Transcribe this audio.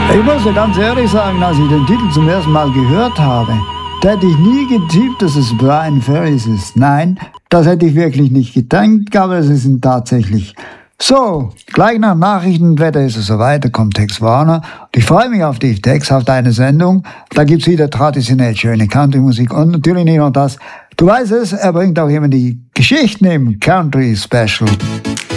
Ich muss dir ganz ehrlich sagen, als ich den Titel zum ersten Mal gehört habe, da hätte ich nie getippt, dass es Bryan Ferry ist. Nein, das hätte ich wirklich nicht gedacht, aber es ist ihn tatsächlich. So, gleich nach Nachrichtenwetter ist es soweit, da kommt Tex Warner. Und ich freue mich auf dich, Tex, auf deine Sendung. Da gibt's wieder traditionell schöne Country-Musik und natürlich nicht nur das. Du weißt es, er bringt auch immer die Geschichten im Country Special.